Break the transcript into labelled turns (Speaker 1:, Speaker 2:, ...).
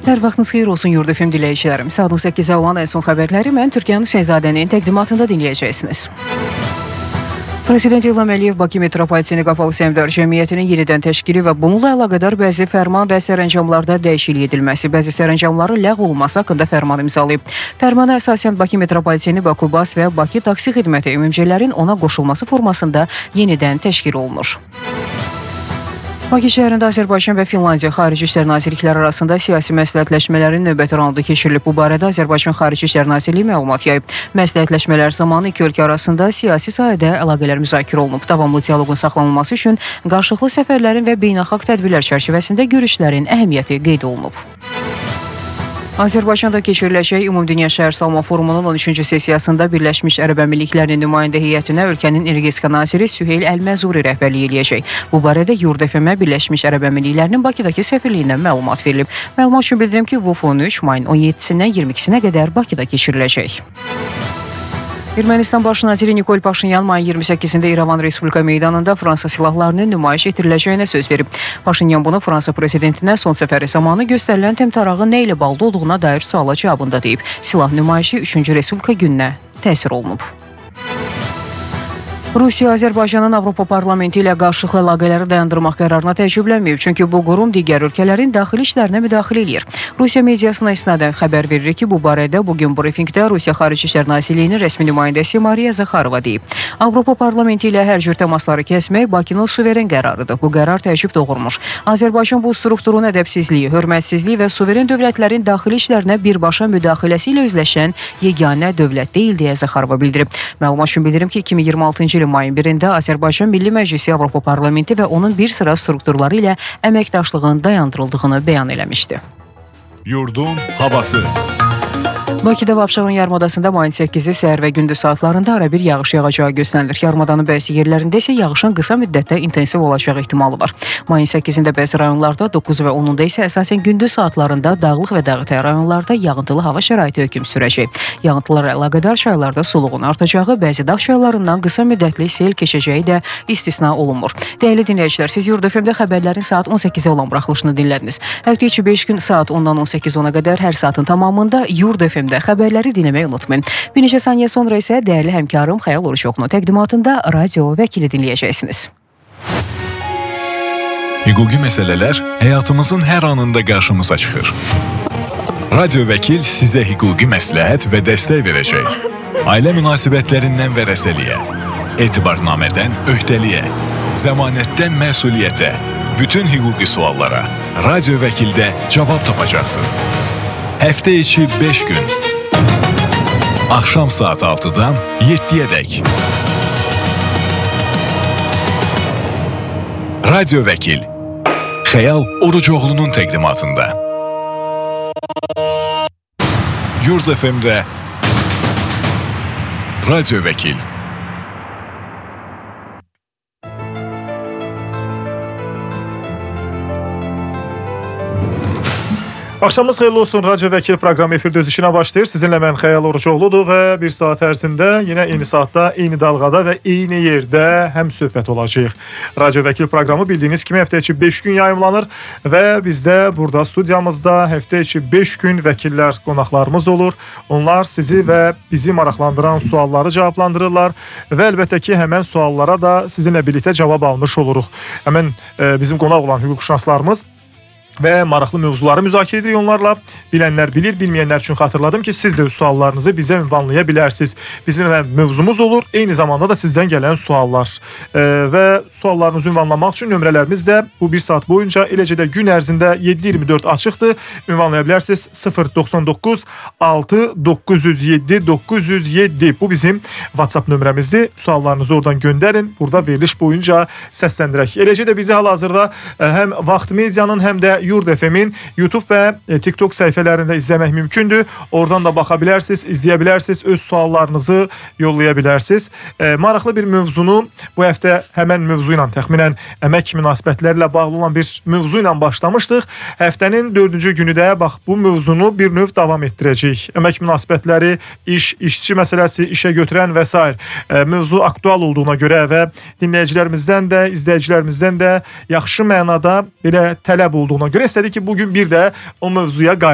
Speaker 1: Hər vaxtınız xeyir olsun Yurd FM dinləyicilərim. Saat 18-ə olan ən son xəbərləri mən Türkiyənin Şəhzadənin təqdimatında dinləyəcəksiniz. Prezident İlham Əliyev Bakı Metropoliteni Qapalı Səhmdar Cəmiyyətinin yenidən təşkili və bununla əlaqədar bəzi fərman və sərəncamlarda dəyişiklik edilməsi, bəzi sərəncamların ləğv olunması haqqında fərman imzalayıb. Fərmana əsasən Bakı Metropoliteni, Bakubas və Bakı Taksi Xidməti ümumçilərin ona qoşulması formasında yenidən təşkil olunur. Bakı şəhərində Azərbaycan və Finlandiya Xarici İşlər Nazirlikləri arasında siyasi məsləhətləşmələrin növbəti raundu keçirilib. Bu barədə Azərbaycan Xarici İşlər Nazirliyi məlumat yayıb. Məsləhətləşmələr zamanı iki ölkə arasında siyasi sahədə əlaqələr müzakirə olunub. Davamlı dialoqun saxlanılması üçün qarşılıqlı səfərlərin və beynəlxalq tədbirlər çərçivəsində görüşlərin əhəmiyyəti qeyd olunub. Azərbaycanda keçiriləcək Ümumdünya Şəhər Salma Forumunun 13-cü sessiyasında Birləşmiş Ərəb Əmirliklərinin nümayəndə heyətinə ölkənin energetika naziri Süheyl Əl-Məzuri rəhbərlik eləyəcək. Bu barədə Yurd FM-ə Birləşmiş Ərəb Əmirliklərinin Bakıdakı səfirliyindən məlumat verilib. Məlumat üçün bildirim ki, VUF 13 mayın 17-sindən 22-sinə qədər Bakıda keçiriləcək. Ermənistan Baş naziri Nikol Paşinyan mayın 28-də İrəvan Respublika meydanında Fransa silahlarının nümayiş etdiriləcəyinə söz verib. Paşinyan bunu Fransa prezidentinə son səfəri zamanı göstərilən təmtarağın nə ilə bağlı olduğuna dair suala cavabında deyib. Silah nümayişi 3-cü Respublika gününə təsir olunub. Rusiya Azərbaycanın Avropa Parlamenti ilə qarşılıqlı əlaqələri dayandırmaq qərarına təəccüblənməyib, çünki bu qurum digər ölkələrin daxili işlərinə müdaxilə eləyir. Rusiya mediasına isnadən xəbər verir ki, bu barədə bugün brifinqdə Rusiya Xarici İşlər Nazirliyinin rəsmi nümayəndəsi Mariya Zaxarova deyib. Avropa Parlamenti ilə hər cür təmasları kəsmək Bakının suveren qərarıdır. Bu qərar təəccüb doğurmuş. Azərbaycan bu strukturun ədəbsizliyi, hörmətsizliyi və suveren dövlətlərin daxili işlərinə birbaşa müdaxiləsi ilə üzləşən yeganə dövlət deyil, deyə Zaxarova bildirib. Məlumat üçün bildirim ki, 2026-cı ilin mayın 1-də Azərbaycan Milli Məclisi Avropa Parlamenti və onun bir sıra strukturları ilə əməkdaşlığın dayandırıldığını bəyan eləmişdi.
Speaker 2: Yurdun havası.
Speaker 1: Bakıda və Abşeron yarımadasında mayın 8-i səhər və gündüz saatlarında arabir yağış yağacağı gözlənilir. Yarımadanın bəzi yerlərində isə yağışın qısa müddətdə intensiv olacağı ehtimalı var. Mayın 8-də bəzi rayonlarda, 9 və 10-da isə əsasən gündüz saatlarında dağlıq və dağıtay rayonlarda yağıntılı hava şəraiti hökm sürəcək. Yağıntılara əlaqədar çaylarda suluğun artacağı, bəzi dağ çaylarından qısa müddətli sel keçəcəyi də istisna olunmur. Dəyərli dinləyicilər, siz Yurd FM-də xəbərlərin saat 18-ə olan buraxılışını dinlədiniz. Həftə içi 5 gün saat 10-dan 18-10-a qədər hər saatın tamamında Yurd FM-də xəbərləri dinləməyi unutmayın. Bir neçə saniyə sonra isə dəyərli həmkarım Xəyal Oruçoğlu'nun təqdimatında radio vəkili dinləyəcəksiniz.
Speaker 2: Hüquqi məsələlər həyatımızın hər anında qarşımıza çıxır. Radio vəkil sizə hüquqi məsləhət və dəstək verəcək. Ailə münasibətlərindən vərəsəliyə, etibarnamədən öhdəliyə, zəmanətdən məsuliyyətə, bütün hüquqi suallara radio vəkildə cavab tapacaqsınız. Həftə içi 5 gün. Axşam saat 6-dan 7-yədək. Radio vəkil Xəyal Oruçoğlu'nun təqdimatında. Yurd FM-də Radio vəkil.
Speaker 3: Axşamınız xeyirli olsun. Radio Vəkil proqramı efirdə öz işinə başlayır. Sizinlə mən Xəyal Oruçoğlu'dur və bir saat ərzində yenə eyni saatda, eyni dalğada və eyni yerdə həm söhbət olacaq. Radio Vəkil proqramı bildiyiniz kimi həftə içi 5 gün yayımlanır və bizdə burada studiyamızda həftə içi 5 gün vəkillər, qonaqlarımız olur. Onlar sizi və bizi maraqlandıran sualları cavablandırırlar və əlbəttə ki, həmən suallara da sizinlə birlikdə cavab almış oluruq. Həmən bizim qonaq olan hüquqşünaslarımız və maraqlı mövzuları müzakirə edirik onlarla. Bilənlər bilir, bilməyənlər üçün xatırladım ki, siz də suallarınızı bizə ünvanlaya bilərsiniz. Bizim mövzumuz olur, eyni zamanda da sizdən gələn suallar. Və suallarınızı ünvanlamaq üçün nömrələrimiz də bu bir saat boyunca, eləcə də gün ərzində 7-24 açıqdır. Ünvanlaya bilərsiniz 099 6 907 907. Bu bizim WhatsApp nömrəmizdir. Suallarınızı oradan göndərin. Burada veriliş boyunca səsləndirək. Eləcə də bizi hal-hazırda həm Vaxt Medianın, həm də Yurd FM-in YouTube və TikTok səhifələrində izləmək mümkündür. Oradan da baxa bilərsiniz, izləyə bilərsiniz, öz suallarınızı yollaya bilərsiniz. Maraqlı bir mövzunu bu həftə həmən mövzu ilə, təxminən əmək münasibətləri ilə bağlı olan bir mövzu ilə başlamışdıq. Həftənin 4-cü günü də bax bu mövzunu bir növ davam etdirəcəyik. Əmək münasibətləri, iş, işçi məsələsi, işə götürən və s. mövzu aktual olduğuna görə və dinləyicilərimizdən də, izləyicilərimizdən də yaxşı mənada belə tələb olduğuna görə istədik ki, bugün bir də o mövzuya qayıdaq.